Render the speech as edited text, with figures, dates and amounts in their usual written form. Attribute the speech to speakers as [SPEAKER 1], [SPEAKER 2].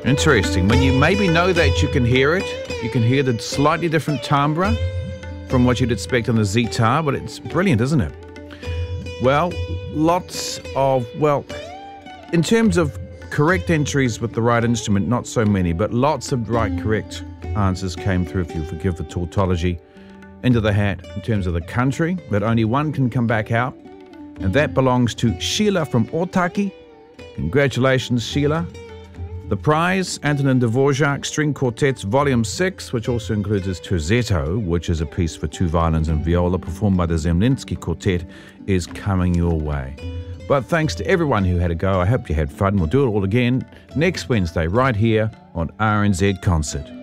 [SPEAKER 1] Interesting. When you maybe know that you can hear it, you can hear the slightly different timbre from what you'd expect on the Zitar, but it's brilliant, isn't it? Well, in terms of correct entries with the right instrument, not so many, but lots of correct answers came through, if you forgive the tautology, into the hat in terms of the country, but only one can come back out, and that belongs to Sheila from Otaki. Congratulations, Sheila. The prize, Antonin Dvorak String Quartets Volume 6, which also includes his Terzetto, which is a piece for two violins and viola performed by the Zemlinsky Quartet, is coming your way. But thanks to everyone who had a go. I hope you had fun. We'll do it all again next Wednesday right here on RNZ Concert.